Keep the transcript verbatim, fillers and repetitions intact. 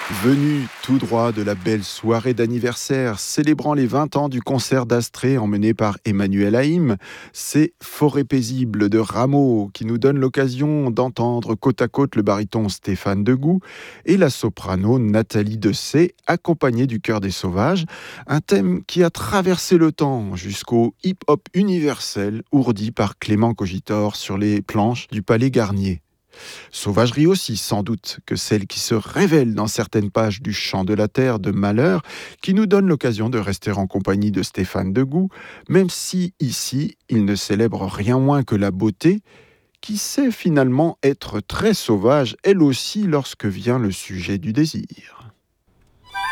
Venu tout droit de la belle soirée d'anniversaire célébrant les vingt ans du concert d'Astrée emmené par Emmanuel Haïm, c'est Forêt paisible de Rameau qui nous donne l'occasion d'entendre côte à côte le baryton Stéphane Degout et la soprano Nathalie Dessay accompagnée du Chœur des Sauvages, un thème qui a traversé le temps jusqu'au hip-hop universel ourdi par Clément Cogitor sur les planches du Palais Garnier. Sauvagerie aussi, sans doute, que celle qui se révèle dans certaines pages du Chant de la Terre de Malheur, qui nous donne l'occasion de rester en compagnie de Stéphane Degout, même si, ici, il ne célèbre rien moins que la beauté, qui sait finalement être très sauvage, elle aussi, lorsque vient le sujet du désir.